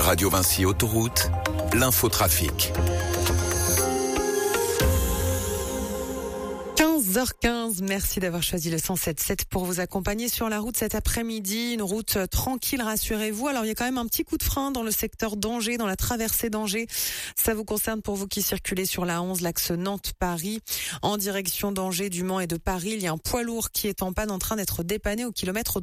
Radio Vinci Autoroute, l'infotrafic. 15h15, merci d'avoir choisi le 107.7 pour vous accompagner sur la route cet après-midi. Une route tranquille, rassurez-vous. Alors, il y a quand même un petit coup de frein dans le secteur d'Angers, dans la traversée d'Angers. Ça vous concerne pour vous qui circulez sur la 11, l'axe Nantes-Paris. En direction d'Angers, du Mans et de Paris, il y a un poids lourd qui est en panne en train d'être dépanné au kilomètre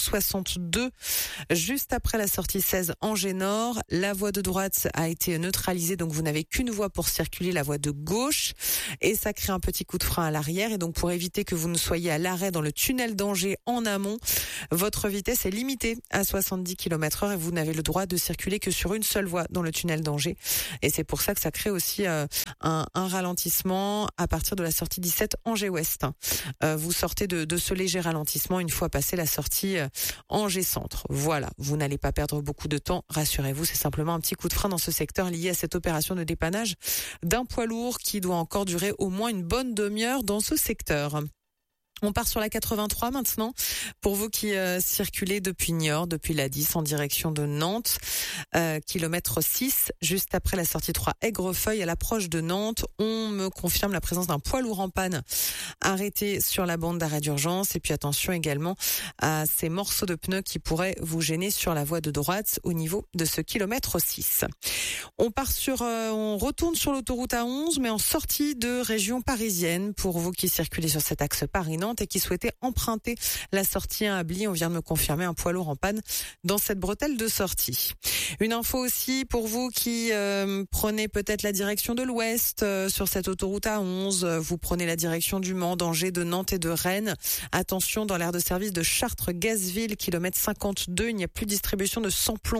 262. Juste après la sortie 16 Angers-Nord, la voie de droite a été neutralisée, donc vous n'avez qu'une voie pour circuler, la voie de gauche. Et ça crée un petit coup de frein à l'arrière. Et donc, pour éviter que vous ne soyez à l'arrêt dans le tunnel d'Angers en amont, votre vitesse est limitée à 70 km/h et vous n'avez le droit de circuler que sur une seule voie dans le tunnel d'Angers. Et c'est pour ça que ça crée aussi un ralentissement à partir de la sortie 17 Angers-Ouest. Vous sortez de ce léger ralentissement une fois passé la sortie Angers-Centre. Voilà, vous n'allez pas perdre beaucoup de temps, rassurez-vous, c'est simplement un petit coup de frein dans ce secteur lié à cette opération de dépannage d'un poids lourd qui doit encore durer au moins une bonne demi-heure dans ce secteur. On part sur la 83 maintenant. Pour vous qui circulez depuis Niort, depuis la 10 en direction de Nantes, kilomètre 6, juste après la sortie 3 Aigrefeuille, à l'approche de Nantes, on me confirme la présence d'un poids lourd en panne arrêté sur la bande d'arrêt d'urgence. Et puis attention également à ces morceaux de pneus qui pourraient vous gêner sur la voie de droite au niveau de ce kilomètre 6. On retourne sur l'autoroute A11, mais en sortie de région parisienne. Pour vous qui circulez sur cet axe Paris-Nantes et qui souhaitait emprunter la sortie 1 à Bly, on vient de me confirmer un poids lourd en panne dans cette bretelle de sortie. Une info aussi pour vous qui prenez peut-être la direction de l'ouest sur cette autoroute A11, vous prenez la direction du Mans, d'Angers, de Nantes et de Rennes. Attention, dans l'aire de service de Chartres-Gazville, kilomètre 52, il n'y a plus de distribution de samplons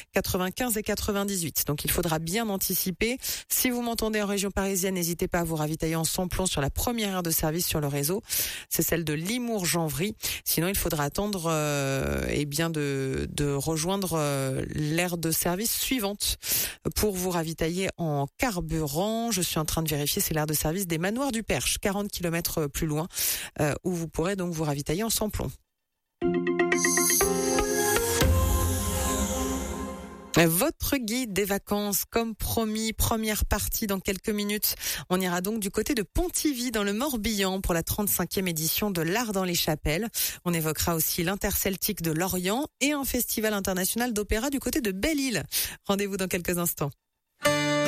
95 et 98. Donc il faudra bien anticiper. Si vous m'entendez en région parisienne, n'hésitez pas à vous ravitailler en samplons sur la première aire de service sur le réseau. C'est celle de Limours-Janvry. Sinon, il faudra attendre de rejoindre l'aire de service suivante pour vous ravitailler en carburant. Je suis en train de vérifier, c'est l'aire de service des Manoirs du Perche, 40 km plus loin, où vous pourrez donc vous ravitailler en samplon. Votre guide des vacances, comme promis, première partie dans quelques minutes. On ira donc du côté de Pontivy, dans le Morbihan, pour la 35e édition de l'Art dans les Chapelles. On évoquera aussi l'Interceltique de Lorient et un festival international d'opéra du côté de Belle-Île. Rendez-vous dans quelques instants.